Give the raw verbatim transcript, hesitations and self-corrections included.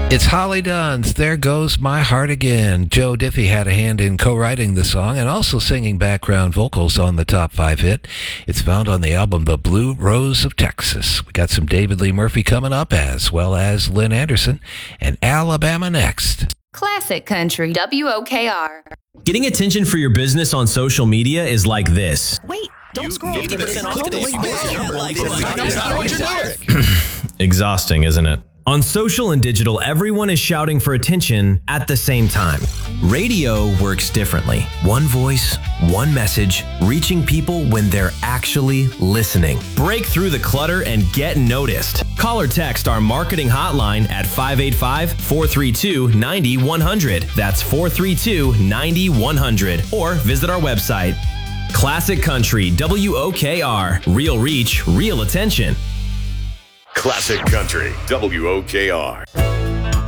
It's Holly Dunn's There Goes My Heart Again. Joe Diffie had a hand in co-writing the song and also singing background vocals on the top five hit. It's found on the album The Blue Rose of Texas. We got some David Lee Murphy coming up, as well as Lynn Anderson and Alabama next. Classic Country, W O K R. Getting attention for your business on social media is like this. Wait, don't scroll. Exhausting, isn't it? On social and digital, everyone is shouting for attention at the same time. Radio works differently. One voice, one message, reaching people when they're actually listening. Break through the clutter and get noticed. Call or text our marketing hotline at five eight five, four three two, nine one zero zero. That's four three two, nine one zero zero. Or visit our website. Classic Country, W O K R. Real reach, real attention. Classic Country, W O K R.